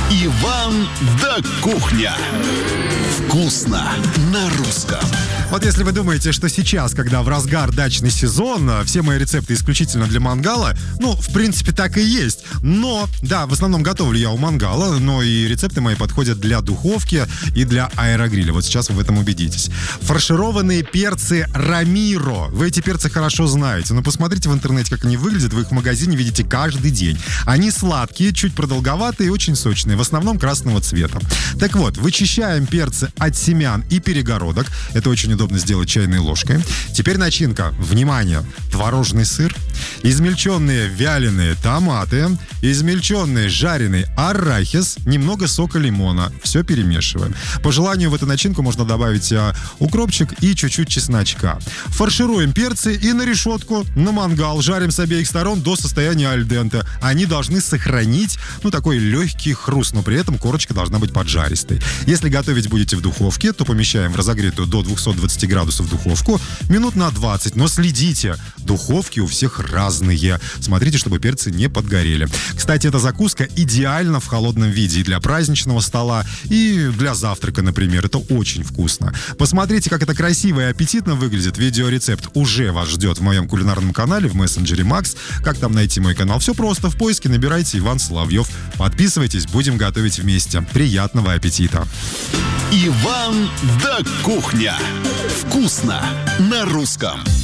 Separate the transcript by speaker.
Speaker 1: Иван да кухня. Вкусно на русском.
Speaker 2: Вот если вы думаете, что сейчас, когда в разгар дачный сезон, все мои рецепты исключительно для мангала, в принципе, так и есть. Но, да, в основном готовлю я у мангала, но и рецепты мои подходят для духовки и для аэрогриля. Вот сейчас вы в этом убедитесь. Фаршированные перцы Рамиро. Вы эти перцы хорошо знаете, но посмотрите в интернете, как они выглядят. Вы их в магазине видите каждый день. Они сладкие, чуть продолговатые и очень сочные, в основном красного цвета. Так вот, вычищаем перцы от семян и перегородок. Это очень удобно сделать чайной ложкой. Теперь начинка. Внимание! Творожный сыр, измельченные вяленые томаты, измельченный жареный арахис, немного сока лимона. Все перемешиваем. По желанию в эту начинку можно добавить укропчик и чуть-чуть чесночка. Фаршируем перцы и на решетку, на мангал. Жарим с обеих сторон до состояния аль денте. Они должны сохранить, такой легкий хруст, но при этом корочка должна быть поджаристой. Если готовить будете в духовке, то помещаем в разогретую до 220 градусов духовку минут на 20. Но следите, духовки у всех разные. Смотрите, чтобы перцы не подгорели. Кстати, эта закуска идеальна в холодном виде и для праздничного стола, и для завтрака, например. Это очень вкусно. Посмотрите, как это красиво и аппетитно выглядит. Видеорецепт уже вас ждет в моем кулинарном канале в мессенджере Макс. Как там найти мой канал? Все просто. В поиске набирайте Иван Соловьев. Подписывайтесь, будем готовить вместе. Приятного аппетита!
Speaker 1: Иван да кухня. Вкусно на русском.